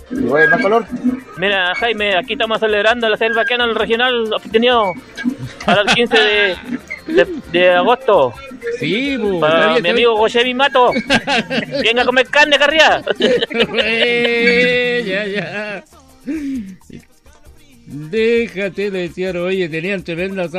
¿Y voy más calor? Mira, Jaime, aquí estamos celebrando la Selva Canon regional obtenido para el 15 de agosto. Sí, pues. Para mi amigo José Mato. Venga a comer carne, carriá. Ya. Déjate de decir, oye, tenían tremendas